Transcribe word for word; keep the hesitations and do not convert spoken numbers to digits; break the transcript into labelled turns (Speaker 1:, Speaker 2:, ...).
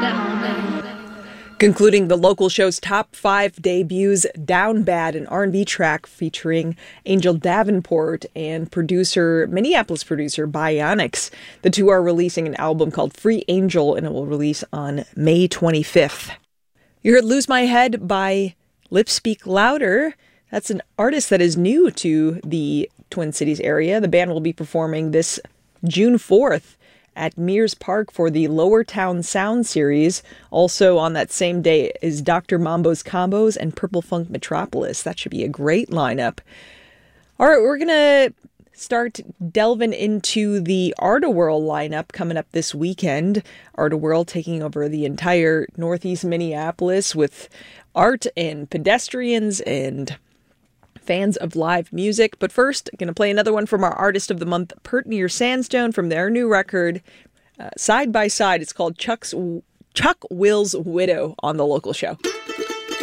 Speaker 1: Concluding the local show's top five debuts, Down Bad, an R and B track featuring Angel Davenport and producer, Minneapolis producer Bionics. The two are releasing an album called Free Angel, and it will release on May twenty-fifth. You heard Lose My Head by Lip Speak Louder. That's an artist that is new to the Twin Cities area. The band will be performing this June fourth at Mears Park for the Lower Town Sound Series. Also on that same day is Doctor Mambo's Combos and Purple Funk Metropolis. That should be a great lineup. All right, we're going to start delving into the Art-A-Whirl lineup coming up this weekend. Art-A-Whirl taking over the entire Northeast Minneapolis with art and pedestrians and fans of live music. But first, I'm going to play another one from our Artist of the Month, Pert Near Sandstone, from their new record, uh, Side by Side. It's called Chuck's Chuck Will's Widow on the local show.